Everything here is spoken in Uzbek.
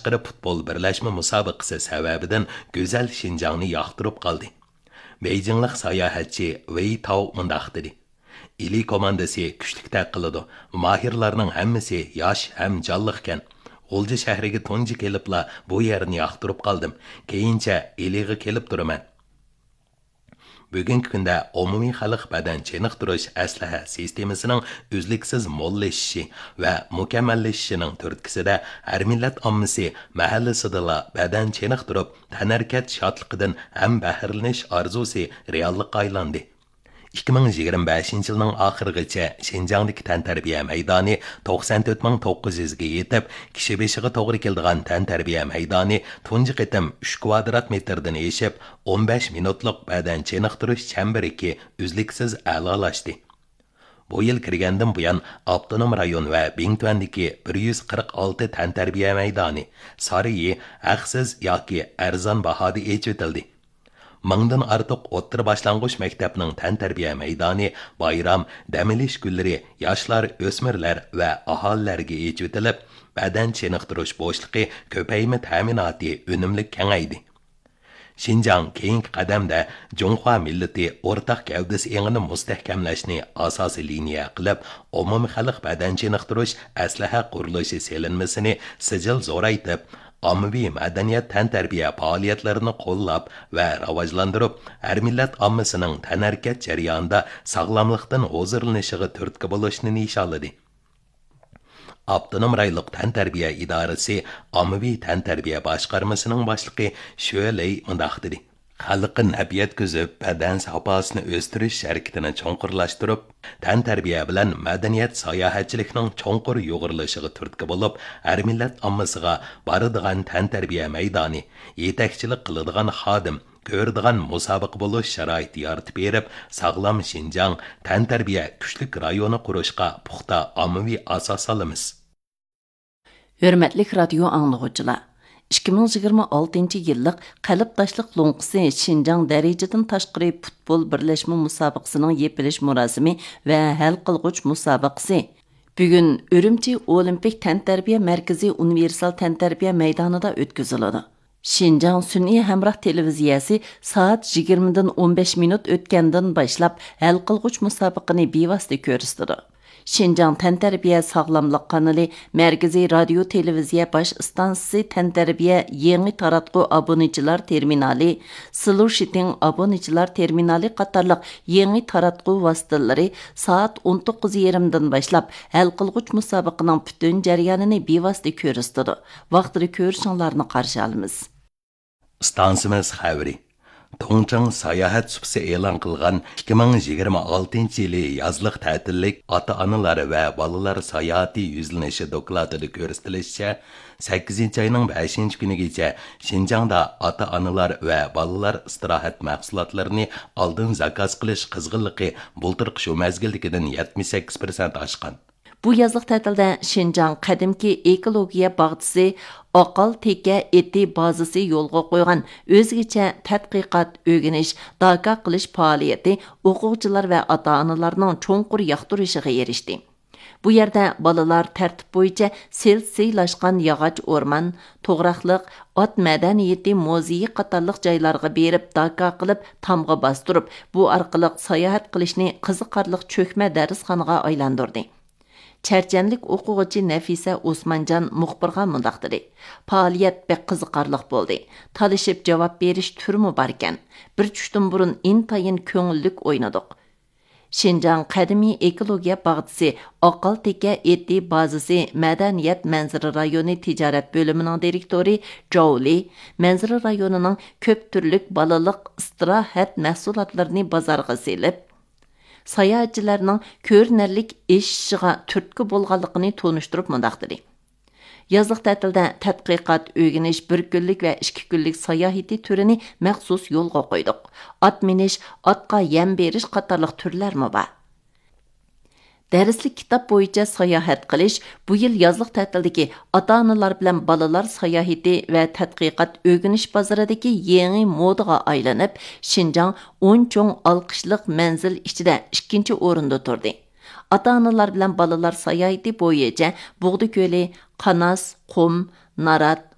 tashqari futbol birlashma musobaqasi sababidan go'zal Shinjongni yoqtirib qoldi. Beijinglik sayohatchi Wei Tao mundaq dedi. İli komandasi kuchlikda qiladi. Mahirlarning hammasi yosh ham jonliq ekan. G'ulji shahriga tunji kelibla bu yerni yoqtirib qoldim. Keyincha Iliga kelib turaman. Bugungi kunda umumiy xalq badan cheniqtirish aslaha sistemasining uzluksiz mollashishi va mukammallashishining turtkisida har millat ommasi mahallasidala badan cheniqtirib, tanarkat shodliqidan ham bahrlanish orzusi reallikka aylandi. 2025 yılının ahırıgacha Şinjangdagi tantarbiya maydoni 94900 ga yetib, kishi beshiga to'g'ri keladigan tantarbiya maydoni tunji qitim 3 kvadrat metrdan eshib, 15 minutlik badan cheniqtirish chambariki uzluksiz a'lolashdi. Bu yil kirgandan buyon avtonom rayon va Bingtuandagi 146 tantarbiya maydoni sariyi haqsiz yoki arzon bahoda echitildi. Mangdan artıq o'ttir boshlang'ich maktabning tantarbiya maydoni bayram, dam olish kunlari yoshlar, o'smirlar va aholilarga echitilib, badan cheniqtirish bo'shliqi ko'payma ta'minoti unumli kengaydi. Xinjiang keyingi qadamda Jonghua millati o'rtaq gavdasi engini mustahkamlashni asosiy liniya qilib, umumiy xalq badan cheniqtirish aslaha qurilishi selinmasini sijil zo'raytib, ommaviy madaniyat tantarbiya faoliyatlarini qo'llab va rivojlantirib, har millat ommasining tanarkat jarayonida sog'lomlikdan hozirlanishiga turtki bo'lishni nishonladi. Avtonom rayonlik tantarbiya idorasi ommaviy tantarbiya boshqarmasining boshlig'i Shueley mundaq dedi. Xalqqa nabiyat ko'zib, badan sahifasini o'stirish harakatini cho'nqurlashtirib, tantarbiya bilan madaniyat sayohatchiligining cho'nqur yo'g'irilishiga turtki bo'lib, har millat ommasiga boradigan tantarbiya maydoni, yetakchilik qiladigan xodim, ko'radigan musobaqa bo'lish sharoiti yaratib berib, sog'lom Xinjiang tantarbiya kuchlik rayoni qurishga puxta ommaviy asos solamiz. Hurmatli radio anglovchilar, 2026 yillik qalbdoshlik lo'nqisi Xinjiang darajadan tashqari futbol birlashma musobaqasining yepilish murosimi va hal qilg'uch musobaqasi bugun Urumchi Olimpik tantarbiya markazi universal tantarbiya maydonida o'tkaziladi. Xinjiang sun'iy hamroh televiziyasi soat 20 dan 15 minut o'tgandan boshlab hal qilg'uch musobaqani bevosita ko'rsatadi. Xinjiang tantarbiya sog'lomlik kanali Markaziy radio televiziya bosh stansiyasi tantarbiya yangi taratqu abonechilar terminali, Slushiting abonechilar terminali qatorliq yangi taratqu vositalari soat 19:30 dan boshlab hal qilg'uch musobaqaning butun jarayonini bevosita ko'rsatadi. Vaqtida ko'rishinglarni qarshi olamiz. Stansimiz xabari Tongchang sayohat supsi e'lon qilgan 2026 yili yozliq ta'tillik ota-onalar va bolalar sayohati yuzlanishi dokladida ko'rsatilishicha, 8 oyning 5 kunigacha Xinjiangda ota-onalar va bolalar istirohat mahsulotlarini oldin zakaz qilish qizg'inligi bultirq shu mazgildagidan 78% oshgan. Bu yazlıq tətildə Xinjiang qədimki ekologiya bağçısı Aqal Teka eti bazısı yolğa qoyğan özgəçə tədqiqat, öyrəniş, daka qilish fəaliyyəti oxucular və ata-analarının çoğunqur yaxtırışığa erişdi. Bu yerdə balalar tərtib boyunca silsilaşqan yağac orman, toğraqlıq, at mədəniyyəti muzeyi qatarlıq joylarga berib daka qilib tamğa bastırıb, bu arqılıq sayohat qilishni qiziqarlıq çökmə dərisxanaga aylandırdı. Çərçənlik o'quvchi Nafisa Osmanjan muxbirga mundaq dedi. Faoliyat bek qiziqarlıq bo'ldi. Talishib javob berish turmi bar ekan. Bir tushdan burun intayin ko'ngillik o'ynadik. Xinjiang qadimiy ekologiya bag'chisi Aqal Teka eti bazasi Madaniyat Manzara rayoni tijorat bo'limining direktori Jouli Manzara rayonining ko'p turlik balaliq istirohat mahsulotlarini bozorga selib, sayohatchilarning ko'rinarlik eshishiga turtki bo'lganligini tonishtirib mundaq dedi. Yazlıq ta'tilda tadqiqot, o'rganish, bir kunlik va 2 kunlik sayohati turini maxsus yo'lga qo'ydik. At minish, atqa yem berish qatorliq turlarmi bor. Dərslik kitab bo'yicha sayohat qilish bu yil yazlıq ta'tildagi ota-onalar bilan balalar sayohati va tadqiqot o'rganish bozoridagi yangi modaga aylanib, Xinjiang 10 cho'ng olqishliq manzil ichida 2-chi o'rinda turdi. Ota-onalar bilan balalar sayohati bo'yicha Bug'di ko'li, Qanas, Qum, Narat,